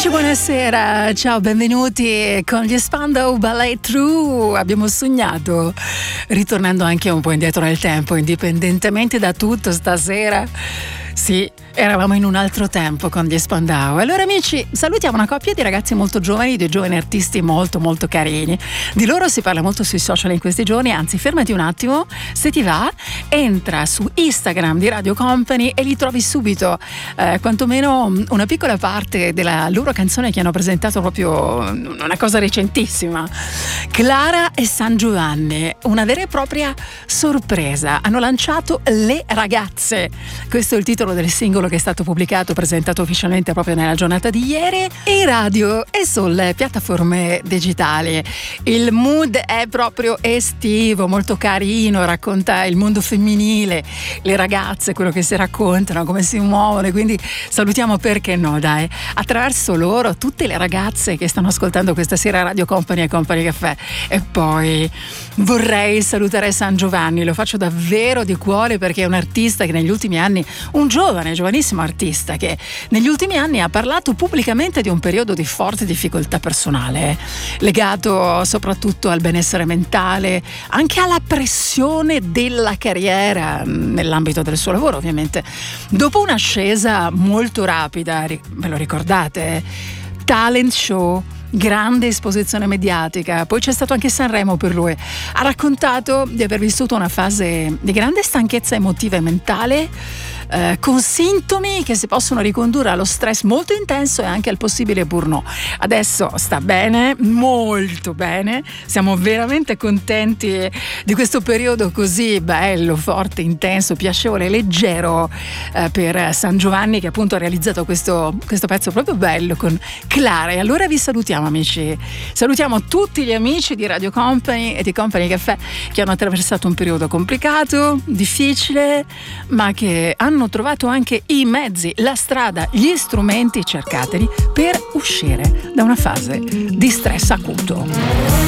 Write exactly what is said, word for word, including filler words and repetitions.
Amici, buonasera, ciao, benvenuti con gli Spandau Ballet True. Abbiamo sognato, ritornando anche un po' indietro nel tempo, indipendentemente da tutto stasera. Sì, eravamo in un altro tempo con gli Spandau. Allora amici, salutiamo una coppia di ragazzi molto giovani, dei giovani artisti molto molto carini. Di loro si parla molto sui social in questi giorni, anzi fermati un attimo, se ti va, entra su Instagram di Radio Company e li trovi subito, eh, quantomeno una piccola parte della loro canzone che hanno presentato, proprio una cosa recentissima. Clara e San Giovanni, una vera e propria sorpresa. Hanno lanciato Le Ragazze. Questo è il titolo del singolo che è stato pubblicato, presentato ufficialmente proprio nella giornata di ieri in radio e sulle piattaforme digitali. Il mood è proprio estivo, molto carino, racconta il mondo femminile, le ragazze, quello che si raccontano, come si muovono, quindi salutiamo, perché no, dai, attraverso loro tutte le ragazze che stanno ascoltando questa sera Radio Company e Company Caffè. E poi vorrei salutare San Giovanni, lo faccio davvero di cuore, perché è un artista che negli ultimi anni, un giovane, giovanissimo artista che negli ultimi anni ha parlato pubblicamente di un periodo di forte difficoltà personale, legato soprattutto al benessere mentale, anche alla pressione della carriera nell'ambito del suo lavoro, ovviamente. Dopo un'ascesa molto rapida, ve lo ricordate? Talent show, grande esposizione mediatica, poi c'è stato anche Sanremo per lui. Ha raccontato di aver vissuto una fase di grande stanchezza emotiva e mentale, eh, con sintomi che si possono ricondurre allo stress molto intenso e anche al possibile burnout. Adesso sta bene, molto bene, siamo veramente contenti di questo periodo così bello, forte, intenso, piacevole, leggero, eh, per San Giovanni, che appunto ha realizzato questo, questo pezzo proprio bello con Clara. E allora vi salutiamo amici, salutiamo tutti gli amici di Radio Company e di Company Caffè che hanno attraversato un periodo complicato, difficile, ma che hanno trovato anche i mezzi, la strada, gli strumenti, cercateli, per uscire da una fase di stress acuto.